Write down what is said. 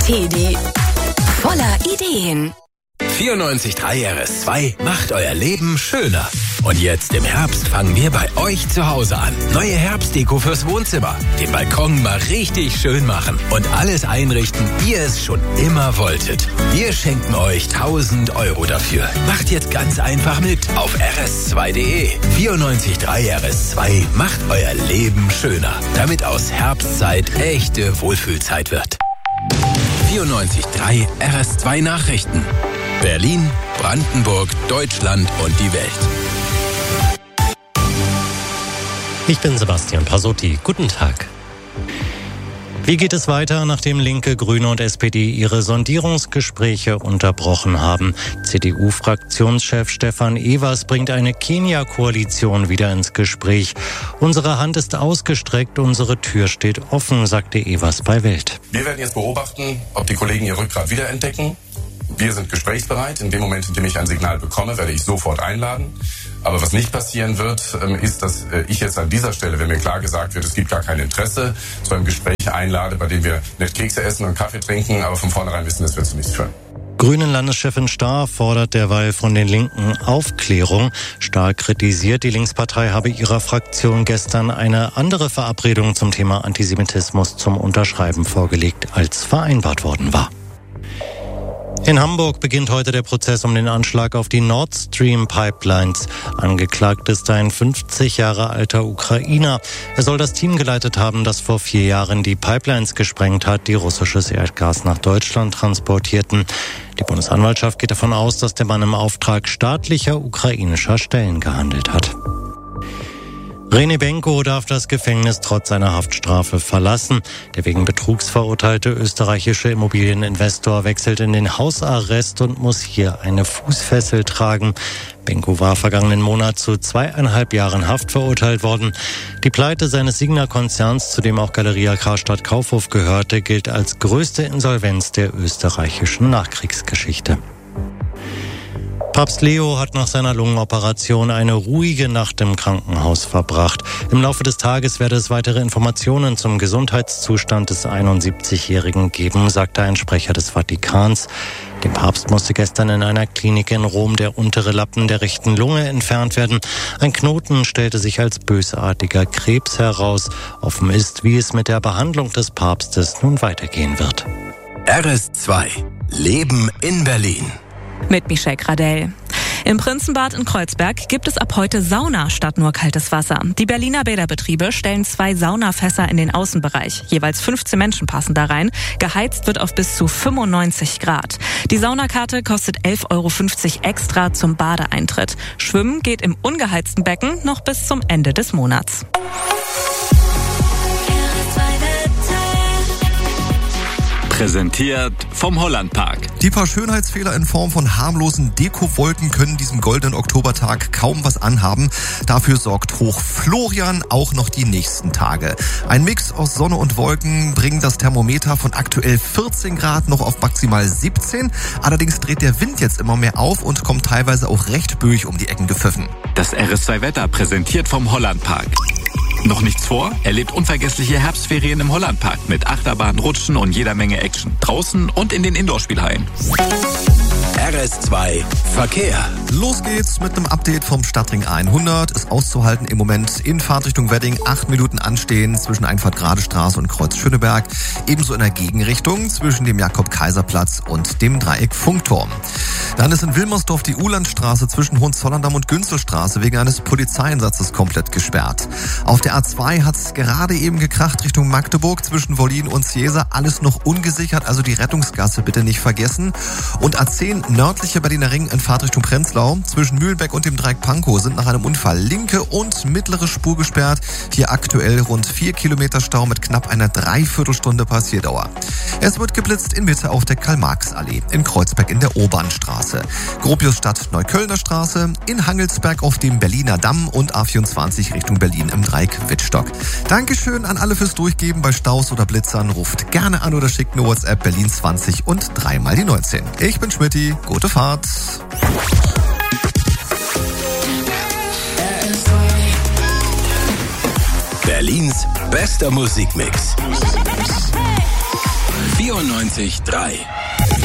Teddy. Voller Ideen. 94.3 RS2 macht euer Leben schöner. Und jetzt im Herbst fangen wir bei euch zu Hause an. Neue Herbstdeko fürs Wohnzimmer, den Balkon mal richtig schön machen und alles einrichten, wie ihr es schon immer wolltet. Wir schenken euch 1.000 € dafür. Macht jetzt ganz einfach mit auf rs2.de. 94.3 RS2 macht euer Leben schöner, damit aus Herbstzeit echte Wohlfühlzeit wird. 94.3 RS2 Nachrichten. Berlin, Brandenburg, Deutschland und die Welt. Ich bin Sebastian Pasotti. Guten Tag. Wie geht es weiter, nachdem Linke, Grüne und SPD ihre Sondierungsgespräche unterbrochen haben? CDU-Fraktionschef Stefan Evers bringt eine Kenia-Koalition wieder ins Gespräch. Unsere Hand ist ausgestreckt, unsere Tür steht offen, sagte Evers bei Welt. Wir werden jetzt beobachten, ob die Kollegen ihr Rückgrat wiederentdecken. Wir sind gesprächsbereit. In dem Moment, in dem ich ein Signal bekomme, werde ich sofort einladen. Aber was nicht passieren wird, ist, dass ich jetzt an dieser Stelle, wenn mir klar gesagt wird, es gibt gar kein Interesse, zu einem Gespräch einlade, bei dem wir nicht Kekse essen und Kaffee trinken, aber von vornherein wissen, das wird zu nichts führen. Grünen-Landeschefin Stahr fordert derweil von den Linken Aufklärung. Stahr kritisiert, die Linkspartei habe ihrer Fraktion gestern eine andere Verabredung zum Thema Antisemitismus zum Unterschreiben vorgelegt, als vereinbart worden war. In Hamburg beginnt heute der Prozess um den Anschlag auf die Nord Stream Pipelines. Angeklagt ist ein 50 Jahre alter Ukrainer. Er soll das Team geleitet haben, das vor 4 Jahren die Pipelines gesprengt hat, die russisches Erdgas nach Deutschland transportierten. Die Bundesanwaltschaft geht davon aus, dass der Mann im Auftrag staatlicher ukrainischer Stellen gehandelt hat. René Benko darf das Gefängnis trotz seiner Haftstrafe verlassen. Der wegen Betrugs verurteilte österreichische Immobilieninvestor wechselt in den Hausarrest und muss hier eine Fußfessel tragen. Benko war vergangenen Monat zu 2,5 Jahren Haft verurteilt worden. Die Pleite seines Signa-Konzerns, zu dem auch Galeria Karstadt Kaufhof gehörte, gilt als größte Insolvenz der österreichischen Nachkriegsgeschichte. Papst Leo hat nach seiner Lungenoperation eine ruhige Nacht im Krankenhaus verbracht. Im Laufe des Tages werde es weitere Informationen zum Gesundheitszustand des 71-Jährigen geben, sagte ein Sprecher des Vatikans. Dem Papst musste gestern in einer Klinik in Rom der untere Lappen der rechten Lunge entfernt werden. Ein Knoten stellte sich als bösartiger Krebs heraus. Offen ist, wie es mit der Behandlung des Papstes nun weitergehen wird. RS2 Leben in Berlin. Mit Michelle Gradell. Im Prinzenbad in Kreuzberg gibt es ab heute Sauna statt nur kaltes Wasser. Die Berliner Bäderbetriebe stellen 2 Saunafässer in den Außenbereich. Jeweils 15 Menschen passen da rein. Geheizt wird auf bis zu 95 Grad. Die Saunakarte kostet 11,50 € extra zum Badeeintritt. Schwimmen geht im ungeheizten Becken noch bis zum Ende des Monats. Präsentiert vom Hollandpark. Die paar Schönheitsfehler in Form von harmlosen Dekowolken können diesem goldenen Oktobertag kaum was anhaben. Dafür sorgt Hoch Florian auch noch die nächsten Tage. Ein Mix aus Sonne und Wolken bringt das Thermometer von aktuell 14 Grad noch auf maximal 17. Allerdings dreht der Wind jetzt immer mehr auf und kommt teilweise auch recht böig um die Ecken gepfiffen. Das RS2 Wetter präsentiert vom Hollandpark. Noch nichts vor? Erlebt unvergessliche Herbstferien im Hollandpark mit Achterbahn, Rutschen und jeder Menge Action. Draußen und in den Indoorspielhallen. RS2 Verkehr. Los geht's mit einem Update vom Stadtring 100. Ist auszuhalten im Moment in Fahrtrichtung Wedding. 8 Minuten anstehen zwischen Einfahrt Gradestraße und Kreuz Schöneberg. Ebenso in der Gegenrichtung zwischen dem Jakob-Kaiser-Platz und dem Dreieck Funkturm. Dann ist in Wilmersdorf die Uhlandstraße zwischen Hohenzollern-Damm und Günzelstraße wegen eines Polizeieinsatzes komplett gesperrt. Auf der A2 hat's gerade eben gekracht Richtung Magdeburg zwischen Wollin und Ciesa. Alles noch ungesichert, also die Rettungsgasse bitte nicht vergessen. Und A10 nördliche Berliner Ring in Fahrtrichtung Prenzlau. Zwischen Mühlenbeck und dem Dreieck Pankow sind nach einem Unfall linke und mittlere Spur gesperrt. Hier aktuell rund 4 Kilometer Stau mit knapp einer Dreiviertelstunde Passierdauer. Es wird geblitzt in Mitte auf der Karl-Marx-Allee, in Kreuzberg in der Obernstraße, Gropiusstadt Neuköllner Straße, in Hangelsberg auf dem Berliner Damm und A24 Richtung Berlin im Dreieck Wittstock. Dankeschön an alle fürs Durchgeben bei Staus oder Blitzern. Ruft gerne an oder schickt eine WhatsApp Berlin 20 und 3 mal die 19. Ich bin Schmidti. Gute Fahrt. Berlins bester Musikmix. 94.3.